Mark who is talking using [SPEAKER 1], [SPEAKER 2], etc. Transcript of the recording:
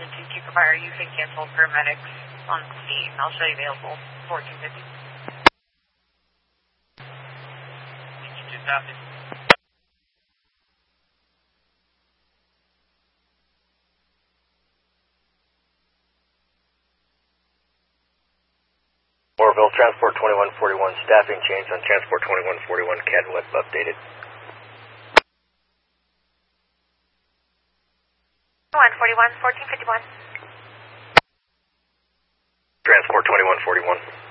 [SPEAKER 1] emergency to fire. You can cancel paramedics on scene. I'll show you available 1450.
[SPEAKER 2] 52 copy.
[SPEAKER 3] Orville, Transport 2141, staffing change on Transport 2141, Cadweb updated.
[SPEAKER 1] 141, 1451.
[SPEAKER 3] Transport 2141.